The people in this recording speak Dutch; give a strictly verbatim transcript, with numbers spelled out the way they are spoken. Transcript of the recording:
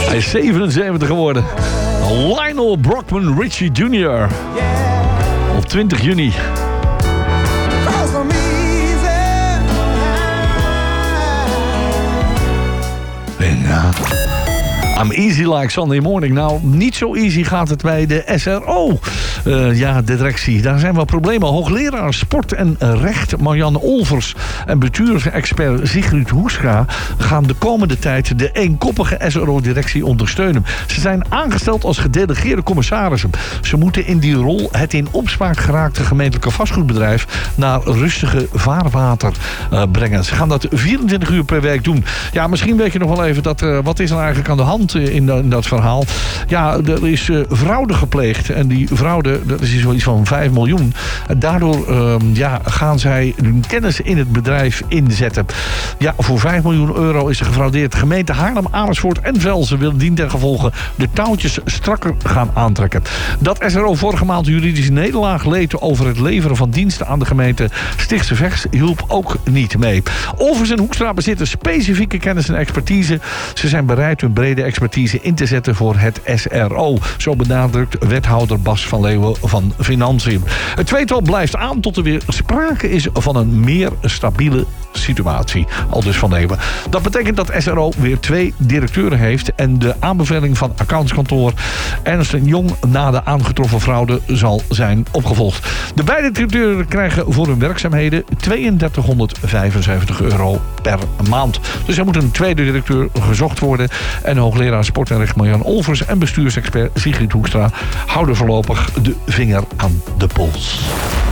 Hij is zevenenzeventig geworden. Lionel Brockman Richie junior Op twintig juni. En ja... I'm easy like Sunday morning. Nou, niet zo easy gaat het bij de S R O. Uh, ja, de directie. Daar zijn wel problemen. Hoogleraar sport en recht Marianne Olvers en bestuursexpert Sigrid Hoekstra gaan de komende tijd de eenkoppige S R O-directie ondersteunen. Ze zijn aangesteld als gedelegeerde commissarissen. Ze moeten in die rol het in opspraak geraakte gemeentelijke vastgoedbedrijf naar rustige vaarwater uh, brengen. Ze gaan dat vierentwintig uur per week doen. Ja, misschien weet je nog wel even dat uh, wat is er eigenlijk aan de hand in, de, in dat verhaal. Ja, er is uh, fraude gepleegd. En die fraude, dat is zoiets van vijf miljoen. En daardoor uh, ja, gaan zij hun kennis in het bedrijf inzetten. Ja, voor vijf miljoen euro is er gefraudeerd. De gemeente Haarlem, Amersfoort en Velzen willen dien ten gevolge de touwtjes strakker gaan aantrekken. Dat S R O vorige maand juridische nederlaag leed over het leveren van diensten aan de gemeente Stichtse Vecht hielp ook niet mee. Olvers en Hoekstra bezitten specifieke kennis en expertise. Ze zijn bereid hun brede expertise in te zetten voor het S R O. Zo benadrukt wethouder Bas van Leeuwen van Financiën. Het tweetal blijft aan tot er weer sprake is van een meer stabiele situatie. Aldus van Leeuwen. Dat betekent dat S R O weer twee directeuren heeft en de aanbeveling van accountskantoor Ernst en Jong na de aangetroffen fraude zal zijn opgevolgd. De beide directeuren krijgen voor hun werkzaamheden tweeëndertighonderdvijfenzeventig euro per maand. Dus er moet een tweede directeur gezocht worden en hoogleraar sport en recht Marianne Olvers en bestuursexpert Sigrid Hoekstra houden voorlopig de vinger aan de pols.